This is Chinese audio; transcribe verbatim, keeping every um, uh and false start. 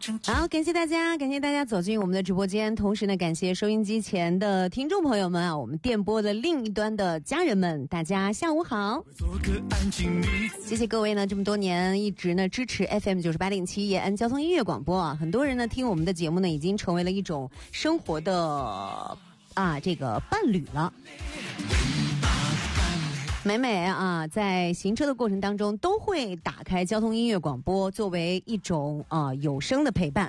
好，感谢大家，感谢大家走进我们的直播间，同时呢，感谢收音机前的听众朋友们啊，我们电波的另一端的家人们，大家下午好。谢谢各位呢，这么多年一直呢支持 F M 九十八点七延安交通音乐广播啊，很多人呢听我们的节目呢，已经成为了一种生活的啊这个伴侣了。每每啊，在行车的过程当中，都会打开交通音乐广播，作为一种啊有声的陪伴。